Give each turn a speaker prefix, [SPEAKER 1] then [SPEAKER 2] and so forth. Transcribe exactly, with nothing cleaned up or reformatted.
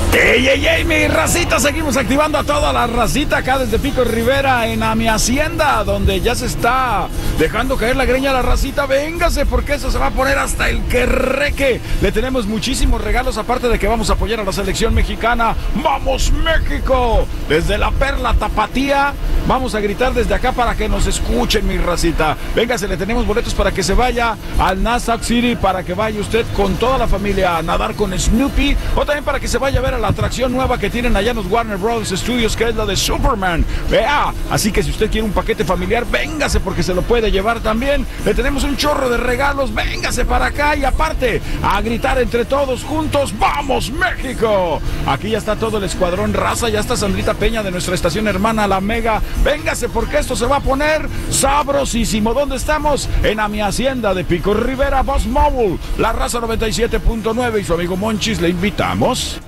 [SPEAKER 1] ¡Ey, ey, ey, mi racita! Seguimos activando a toda la racita acá desde Pico Rivera en a mi hacienda, donde ya se está dejando caer la greña a la racita. Véngase, porque eso se va a poner hasta el querreque. Le tenemos muchísimos regalos, aparte de que vamos a apoyar a la selección mexicana. ¡Vamos, México! Desde la Perla Tapatía, vamos a gritar desde acá para que nos escuchen, mi racita. Véngase, le tenemos boletos para que se vaya al Nassau City, para que vaya usted con toda la familia a nadar con Snoopy, o también para que se vaya a ver a la atracción nueva que tienen allá en los Warner Bros. Studios, que es la de Superman. Vea, así que si usted quiere un paquete familiar, véngase, porque se lo puede llevar también. Le tenemos un chorro de regalos, véngase para acá, y aparte, a gritar entre todos juntos, ¡vamos, México! Aquí ya está todo el escuadrón raza, ya está Sandrita Peña de nuestra estación hermana, La Mega. Véngase, porque esto se va a poner sabrosísimo. ¿Dónde estamos? En a mi hacienda de Pico Rivera, Bus Mobile, la raza noventa y siete punto nueve, y su amigo Monchis, le invitamos.